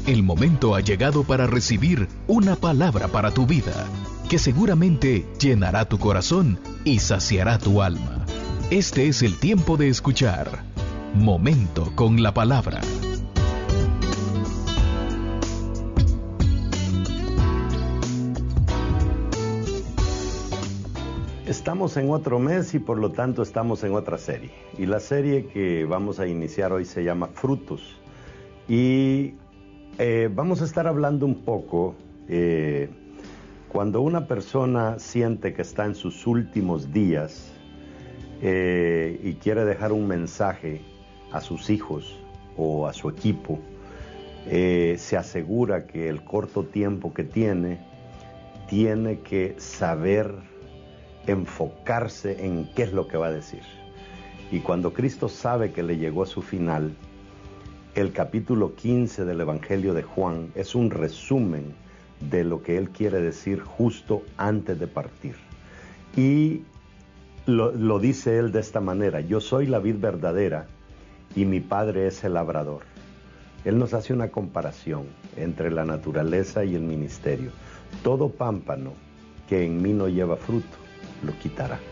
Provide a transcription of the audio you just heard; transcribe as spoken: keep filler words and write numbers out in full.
El momento ha llegado para recibir una palabra para tu vida, que seguramente llenará tu corazón y saciará tu alma. Este es el tiempo de escuchar Momento con la Palabra. Estamos en otro mes y por lo tanto estamos en otra serie. Y la serie que vamos a iniciar hoy se llama Frutos. Y eh, vamos a estar hablando un poco, eh, cuando una persona siente que está en sus últimos días eh, y quiere dejar un mensaje a sus hijos o a su equipo, eh, se asegura que el corto tiempo que tiene, tiene que saber enfocarse en qué es lo que va a decir. Y cuando Cristo sabe que le llegó a su final, el capítulo quince del Evangelio de Juan es un resumen de lo que él quiere decir justo antes de partir. Y lo, lo dice él de esta manera: yo soy la vid verdadera y mi Padre es el labrador. Él nos hace una comparación entre la naturaleza y el ministerio. Todo pámpano que en mí no lleva fruto, lo quitará.